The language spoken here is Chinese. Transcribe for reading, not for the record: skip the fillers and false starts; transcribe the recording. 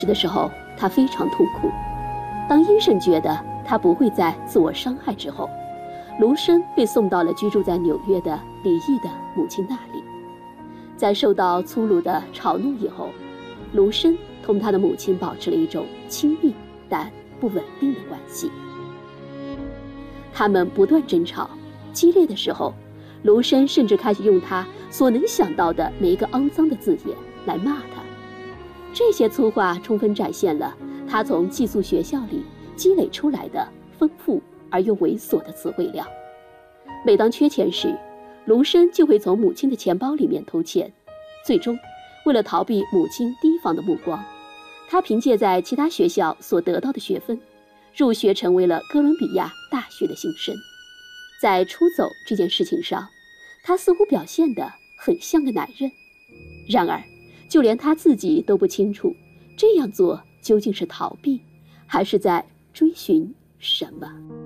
的时候，他非常痛苦。当医生觉得他不会再自我伤害之后，卢生被送到了居住在纽约的李毅的母亲那里。在受到粗鲁的嘲弄以后，卢生同他的母亲保持了一种亲密但不稳定的关系。他们不断争吵，激烈的时候，卢生甚至开始用他所能想到的每一个肮脏的字眼来骂他。这些粗话充分展现了他从寄宿学校里积累出来的丰富而又猥琐的词汇量。每当缺钱时，卢生就会从母亲的钱包里面偷钱。最终，为了逃避母亲提防的目光，他凭借在其他学校所得到的学分，入学成为了哥伦比亚大学的新生。在出走这件事情上，他似乎表现得很像个男人。然而，就连他自己都不清楚，这样做究竟是逃避，还是在追寻什么。